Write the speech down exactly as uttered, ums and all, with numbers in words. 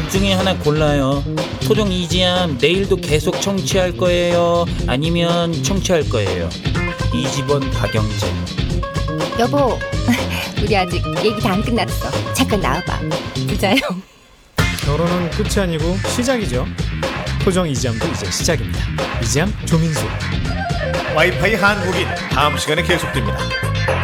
둘 중에 하나 골라요. 토종 이지암 내일도 계속 청취할 거예요? 아니면 청취할 거예요? 이집원 박영재. 여보, 우리 아직 얘기 다 안 끝났어. 잠깐 나와봐. 부자요. 결혼은 끝이 아니고 시작이죠. 토종 이지암도 이제 시작입니다. 이지암 조민수. 와이파이 한국인 다음 시간에 계속됩니다.